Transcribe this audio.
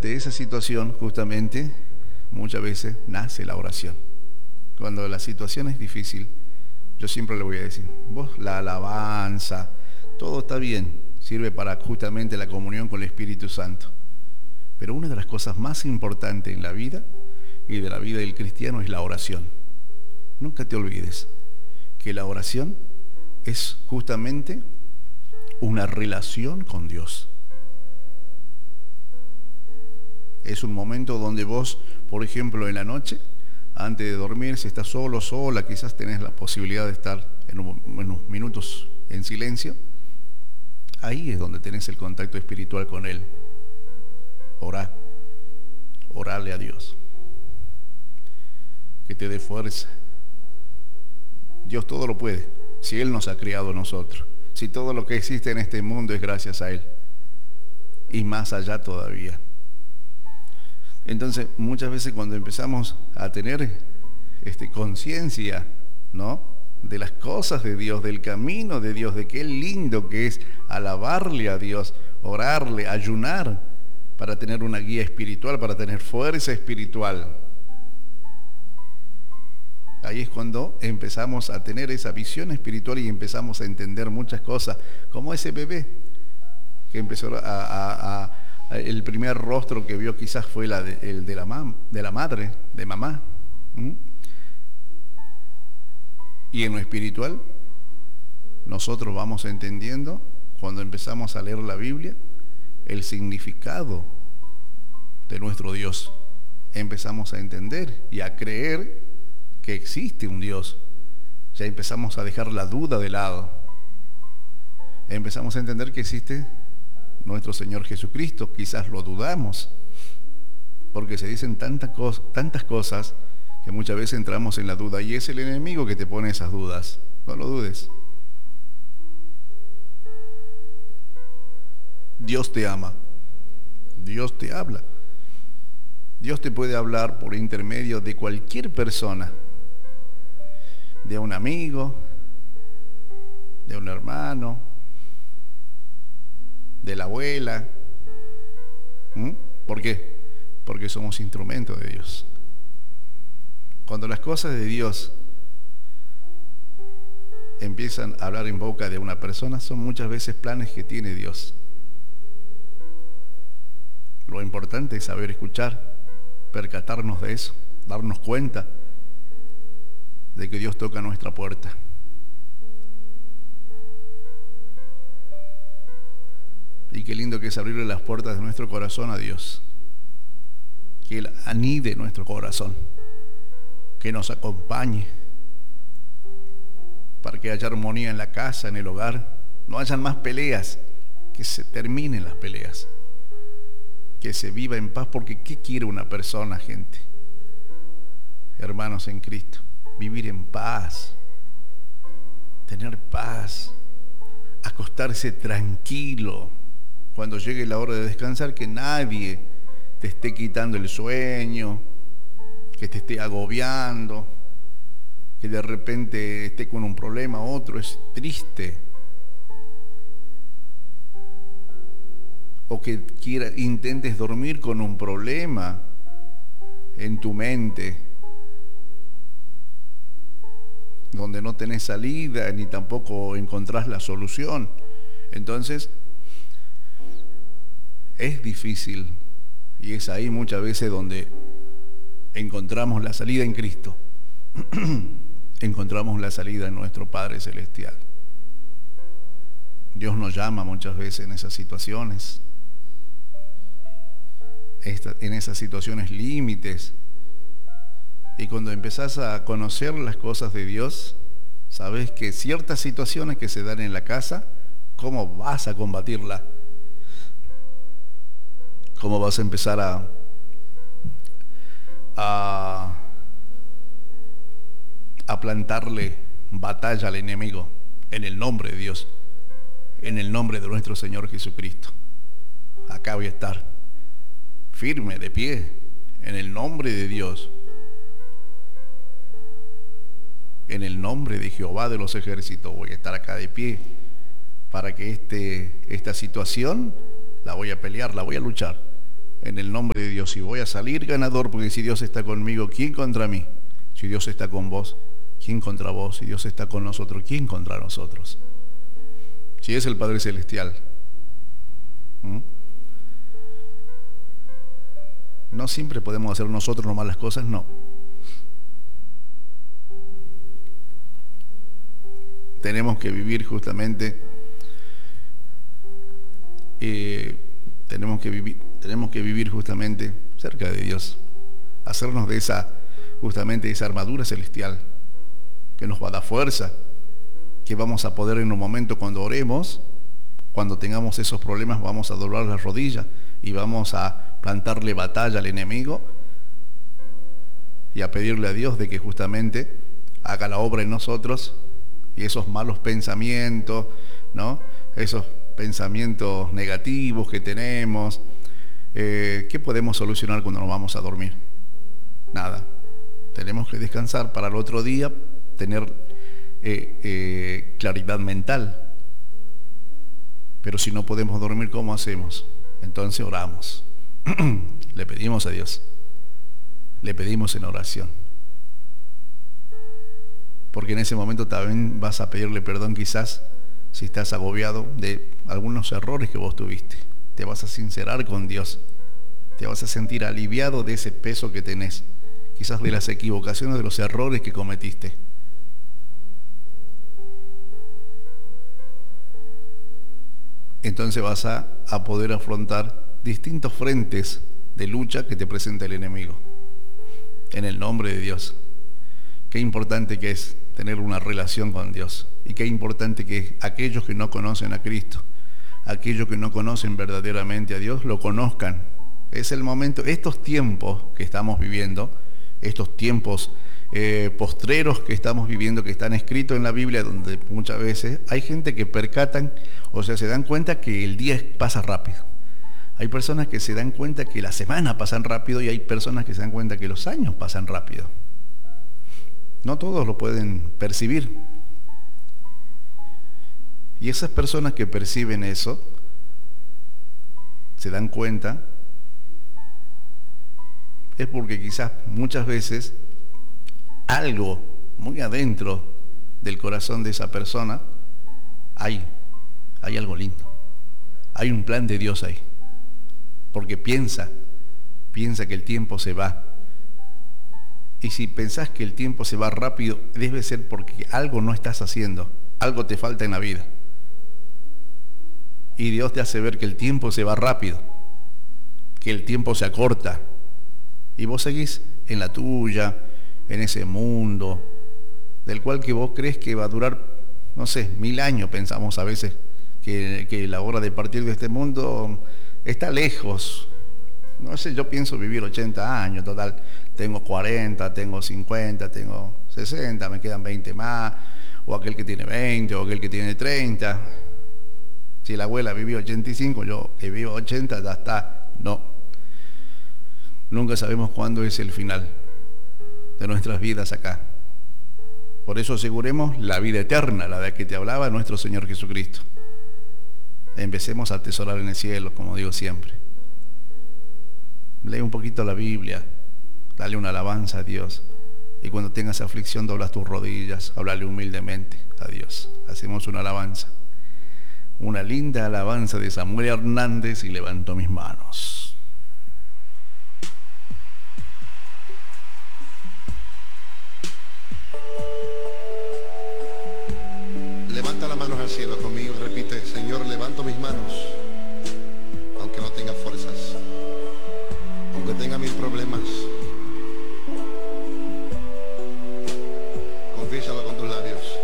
de esa situación, justamente, muchas veces nace la oración. Cuando la situación es difícil, yo siempre le voy a decir, vos la alabanza, todo está bien, sirve para justamente la comunión con el Espíritu Santo. Pero una de las cosas más importantes en la vida y de la vida del cristiano es la oración. Nunca te olvides que la oración es justamente una relación con Dios. Es un momento donde vos, por ejemplo, en la noche, antes de dormir, si estás solo, sola, quizás tenés la posibilidad de estar en unos minutos en silencio. Ahí es donde tenés el contacto espiritual con Él. Orarle a Dios. Que te dé fuerza. Dios todo lo puede, si Él nos ha creado a nosotros. Si todo lo que existe en este mundo es gracias a Él. Y más allá todavía. Entonces, muchas veces cuando empezamos a tener conciencia, ¿no?, de las cosas de Dios, del camino de Dios, de qué lindo que es alabarle a Dios, orarle, ayunar, para tener una guía espiritual, para tener fuerza espiritual. Ahí es cuando empezamos a tener esa visión espiritual y empezamos a entender muchas cosas, como ese bebé que empezó el primer rostro que vio quizás fue el de la madre, de mamá. Y en lo espiritual, nosotros vamos entendiendo, cuando empezamos a leer la Biblia, el significado de nuestro Dios. Empezamos a entender y a creer que existe un Dios. Ya empezamos a dejar la duda de lado. Empezamos a entender que existe nuestro Señor Jesucristo. Quizás lo dudamos, porque se dicen tantas cosas que muchas veces entramos en la duda, y es el enemigo que te pone esas dudas. No lo dudes. Dios te ama. Dios te habla. Dios te puede hablar por intermedio de cualquier persona, de un amigo, de un hermano, de la abuela. ¿Por qué? Porque somos instrumentos de Dios. Cuando las cosas de Dios empiezan a hablar en boca de una persona, son muchas veces planes que tiene Dios. Lo importante es saber escuchar, percatarnos de eso, darnos cuenta de que Dios toca nuestra puerta. Y qué lindo que es abrirle las puertas de nuestro corazón a Dios. Que Él anide nuestro corazón, que nos acompañe, para que haya armonía en la casa, en el hogar, no hayan más peleas, que se terminen las peleas, que se viva en paz, porque ¿qué quiere una persona, gente? Hermanos en Cristo, vivir en paz, tener paz, acostarse tranquilo, cuando llegue la hora de descansar, que nadie te esté quitando el sueño, que te esté agobiando, que de repente esté con un problema, otro es triste, o que intentes dormir con un problema en tu mente, donde no tenés salida ni tampoco encontrás la solución. Entonces es difícil, y es ahí muchas veces donde encontramos la salida en Cristo. Encontramos la salida en nuestro Padre Celestial. Dios nos llama muchas veces en esas situaciones, en esas situaciones límites. Y cuando empezás a conocer las cosas de Dios, sabes que ciertas situaciones que se dan en la casa, ¿cómo vas a combatirla? ¿Cómo vas a empezar a plantarle batalla al enemigo? En el nombre de Dios, en el nombre de nuestro Señor Jesucristo. Acá voy a estar firme, de pie, en el nombre de Dios, en el nombre de Jehová de los ejércitos. Voy a estar acá de pie para que esta situación la voy a pelear, la voy a luchar en el nombre de Dios y voy a salir ganador, porque si Dios está conmigo, ¿quién contra mí? Si Dios está con vos, ¿quién contra vos? Si Dios está con nosotros, ¿quién contra nosotros? Si es el Padre Celestial. No siempre podemos hacer nosotros nomás las cosas, no. Tenemos que vivir justamente, tenemos que vivir justamente cerca de Dios, hacernos de justamente esa armadura celestial que nos va a dar fuerza, que vamos a poder en un momento cuando oremos, cuando tengamos esos problemas, vamos a doblar las rodillas y vamos a plantarle batalla al enemigo y a pedirle a Dios de que justamente haga la obra en nosotros, y esos malos pensamientos, ¿no? Esos pensamientos negativos que tenemos, ¿qué podemos solucionar cuando nos vamos a dormir? Nada. Tenemos que descansar para el otro día tener claridad mental. Pero si no podemos dormir, ¿cómo hacemos? Entonces oramos. Le pedimos a Dios. Le pedimos en oración. Porque en ese momento también vas a pedirle perdón, quizás si estás agobiado de algunos errores que vos tuviste. Te vas a sincerar con Dios. Te vas a sentir aliviado de ese peso que tenés, quizás de las equivocaciones, de los errores que cometiste. Entonces vas a poder afrontar distintos frentes de lucha que te presenta el enemigo. En el nombre de Dios. Qué importante que es tener una relación con Dios, y qué importante que es aquellos que no conocen a Cristo, aquellos que no conocen verdaderamente a Dios, lo conozcan. Es el momento, estos tiempos que estamos viviendo, estos tiempos postreros que estamos viviendo, que están escritos en la Biblia, donde muchas veces hay gente que percatan, o sea, se dan cuenta que el día pasa rápido. Hay personas que se dan cuenta que las semanas pasan rápido, y hay personas que se dan cuenta que los años pasan rápido. No todos lo pueden percibir. Y esas personas que perciben eso, se dan cuenta, es porque quizás muchas veces algo muy adentro del corazón de esa persona hay algo lindo. Hay un plan de Dios ahí. Porque piensa que el tiempo se va. Y si pensás que el tiempo se va rápido, debe ser porque algo no estás haciendo, algo te falta en la vida. Y Dios te hace ver que el tiempo se va rápido, que el tiempo se acorta. Y vos seguís en la tuya, en ese mundo, del cual que vos crees que va a durar, no sé, 1000 años. Pensamos a veces que la hora de partir de este mundo está lejos. No sé, yo pienso vivir 80 años, total, tengo 40, tengo 50, tengo 60, me quedan 20 más, o aquel que tiene 20, o aquel que tiene 30. Si la abuela vivió 85, yo que vivo 80, ya está. No. Nunca sabemos cuándo es el final de nuestras vidas acá. Por eso aseguremos la vida eterna, la de que te hablaba nuestro Señor Jesucristo. Empecemos a atesorar en el cielo, como digo siempre. Lee un poquito la Biblia, dale una alabanza a Dios, y cuando tengas aflicción doblas tus rodillas, háblale humildemente a Dios. Hacemos una alabanza, una linda alabanza de Samuel Hernández, y levanto mis manos. Levanta las manos al cielo conmigo, repite: Señor, levanto mis manos, aunque no tenga fuerzas, aunque tenga 1000 problemas. Confiésalo con tus labios.